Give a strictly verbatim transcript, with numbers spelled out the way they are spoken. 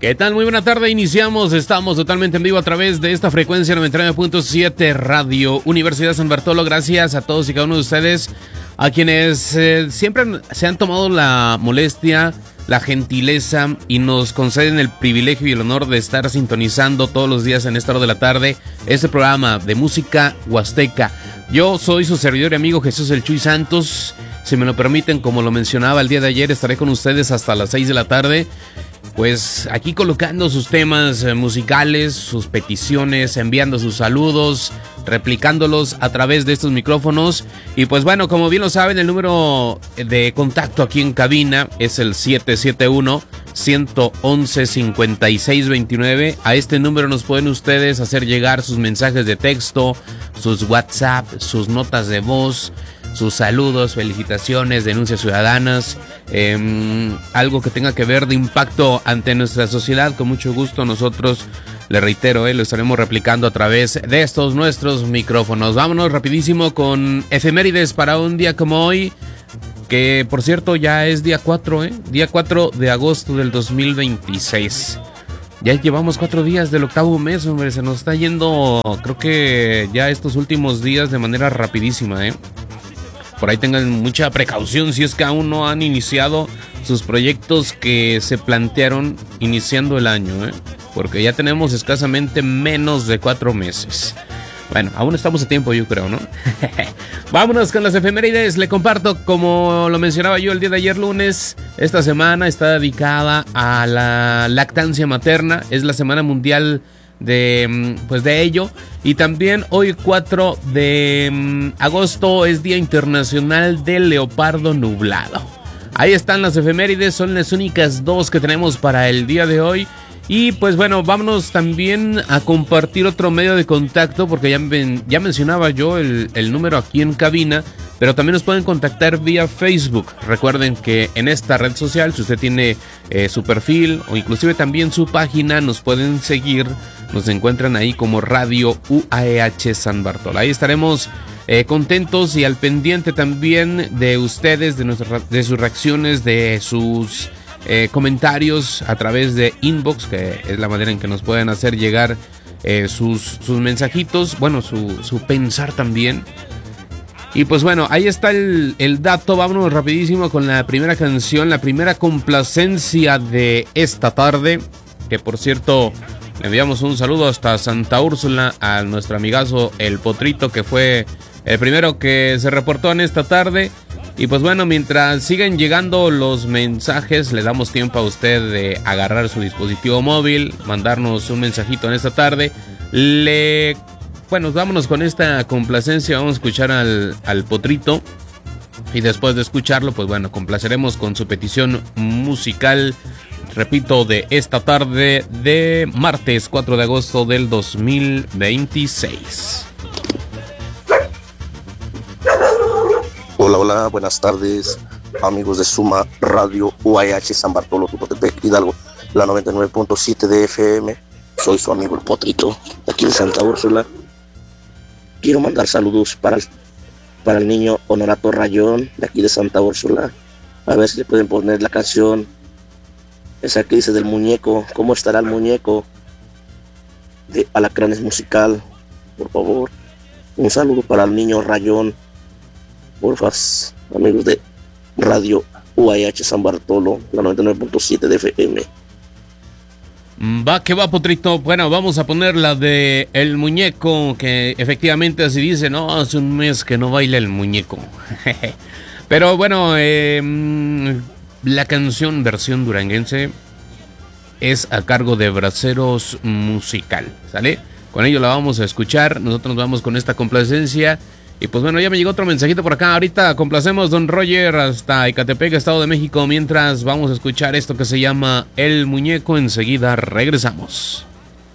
¿Qué tal? Muy buena tarde, iniciamos, estamos totalmente en vivo a través de esta frecuencia noventa y nueve punto siete Radio Universidad San Bartolo. Gracias a todos y cada uno de ustedes, a quienes eh, siempre se han tomado la molestia, la gentileza y nos conceden el privilegio y el honor de estar sintonizando todos los días en esta hora de la tarde este programa de música huasteca. Yo soy su servidor y amigo Jesús El Chuy Santos. Si me lo permiten, como lo mencionaba el día de ayer, estaré con ustedes hasta las seis de la tarde. Pues aquí colocando sus temas musicales, sus peticiones, enviando sus saludos, replicándolos a través de estos micrófonos. Y pues bueno, como bien lo saben, el número de contacto aquí en cabina es el siete siete uno, uno uno uno, cinco seis dos nueve. A este número nos pueden ustedes hacer llegar sus mensajes de texto, sus WhatsApp, sus notas de voz, sus saludos, felicitaciones, denuncias ciudadanas, eh, algo que tenga que ver de impacto ante nuestra sociedad. Con mucho gusto nosotros, le reitero, eh, lo estaremos replicando a través de estos nuestros micrófonos. Vámonos rapidísimo con efemérides para un día como hoy, que por cierto ya es día cuatro, eh, día cuatro de agosto del dos mil veintiséis. Ya llevamos cuatro días del octavo mes, hombre, se nos está yendo, creo que ya estos últimos días de manera rapidísima, eh. Por ahí tengan mucha precaución si es que aún no han iniciado sus proyectos que se plantearon iniciando el año, ¿eh? Porque ya tenemos escasamente menos de cuatro meses. Bueno, aún estamos a tiempo, yo creo, ¿no? Vámonos con las efemérides. Le comparto, como lo mencionaba yo el día de ayer lunes, esta semana está dedicada a la lactancia materna. Es la Semana Mundial de pues de ello. Y también hoy cuatro de agosto es Día Internacional del Leopardo Nublado. Ahí están las efemérides, son las únicas dos que tenemos para el día de hoy. Y pues bueno, vámonos también a compartir otro medio de contacto, porque ya, ya mencionaba yo el, el número aquí en cabina, pero también nos pueden contactar vía Facebook. Recuerden que en esta red social, si usted tiene eh, su perfil o inclusive también su página, nos pueden seguir, nos encuentran ahí como Radio U A E H San Bartolo. Ahí estaremos eh, contentos y al pendiente también de ustedes, de, nuestra, de sus reacciones, de sus Eh, comentarios a través de inbox, que es la manera en que nos pueden hacer llegar eh, sus, sus mensajitos, bueno, su, su pensar también. Y pues bueno, ahí está el, el dato. Vámonos rapidísimo con la primera canción, la primera complacencia de esta tarde, que por cierto le enviamos un saludo hasta Santa Úrsula a nuestro amigazo El Potrito, que fue el primero que se reportó en esta tarde. Y pues bueno, mientras siguen llegando los mensajes, le damos tiempo a usted de agarrar su dispositivo móvil, mandarnos un mensajito en esta tarde. Le... Bueno, vámonos con esta complacencia, vamos a escuchar al, al Potrito. Y después de escucharlo, pues bueno, complaceremos con su petición musical, repito, de esta tarde de martes cuatro de agosto del dos mil veintiséis. Hola, hola, buenas tardes, amigos de Suma Radio U A E H San Bartolo, Tupotepec, Hidalgo, la noventa y nueve punto siete de F M. Soy su amigo El Potrito, de aquí de Santa Úrsula. Quiero mandar saludos para el, para el niño Honorato Rayón, de aquí de Santa Úrsula. A ver si le pueden poner la canción esa que dice del muñeco, ¿cómo estará el muñeco? De Alacranes Musical, por favor. Un saludo para el niño Rayón. Porfa, amigos de Radio U A E H San Bartolo, la noventa y nueve punto siete de F M. Va que va, Potrito. Bueno, vamos a poner la de El Muñeco, que efectivamente así dice, ¿no? Hace un mes que no baila el muñeco. Pero bueno, eh, la canción versión duranguense es a cargo de Braceros Musical, ¿sale? Con ello la vamos a escuchar. Nosotros nos vamos con esta complacencia. Y pues bueno, ya me llegó otro mensajito por acá. Ahorita complacemos Don Roger hasta Ecatepec, Estado de México. Mientras vamos a escuchar esto que se llama El Muñeco. Enseguida regresamos.